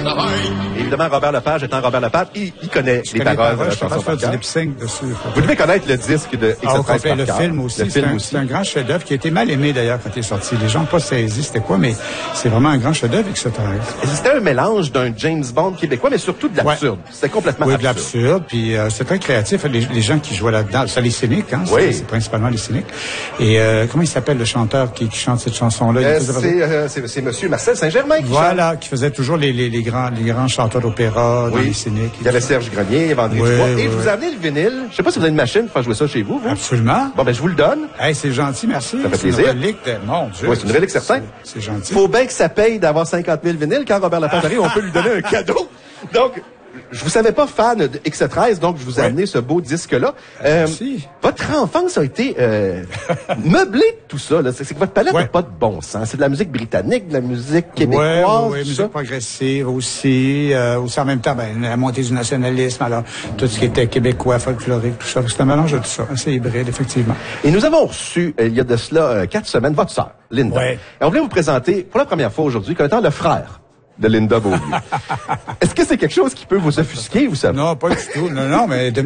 Évidemment, Robert Lepage étant Robert Lepage, il connaît les paroles de la chanson. Je peux faire du lip-sync dessus. Vous devez connaître le disque de X13 le film aussi. C'est un grand chef-d'œuvre qui a été mal aimé d'ailleurs quand il est sorti. Les gens n'ont pas saisi c'était quoi, mais c'est vraiment un grand chef-d'œuvre X13. C'était un mélange d'un James Bond québécois, mais surtout de l'absurde. Ouais. C'était complètement absurde. Oui, de l'absurde, puis c'est très créatif. Les gens qui jouaient là-dedans, c'est les cyniques, hein? Oui. C'est principalement les cyniques. Et comment il s'appelle le chanteur qui chante cette chanson-là? C'est Monsieur Marcel Saint-Germain qui faisait toujours les grands chanteurs d'opéra, dans les cyniques. Il y avait Serge Grenier, il y avait André Dubois. Et je vous ai amené le vinyle. Je sais pas si vous avez une machine pour faire jouer ça chez vous. Absolument. Bon, ben, je vous le donne. Hey, c'est gentil, merci. Ça fait plaisir. C'est une relique mon Dieu. Oui, c'est une relique certain. C'est gentil. Faut bien que ça paye d'avoir 50 000 vinyles. Quand Robert Lepage arrive, on peut lui donner un cadeau. Donc, je vous savais pas fan de X13, donc je vous ai amené ce beau disque-là. Merci. Votre enfance a été meublée de tout ça. C'est que votre palette n'a pas de bon sens. C'est de la musique britannique, de la musique québécoise. Oui, musique progressive aussi. Aussi en même temps, la montée du nationalisme, alors tout ce qui était québécois, folklorique, tout ça. C'est un mélange de tout ça. C'est hybride, effectivement. Et nous avons reçu, il y a de cela 4 semaines, votre sœur, Linda. Ouais. Et on voulait vous présenter, pour la première fois aujourd'hui, comme étant le frère de Linda Beaulieu. Est-ce que c'est quelque chose qui peut vous offusquer ou ça? Non, pas du tout. Non, mais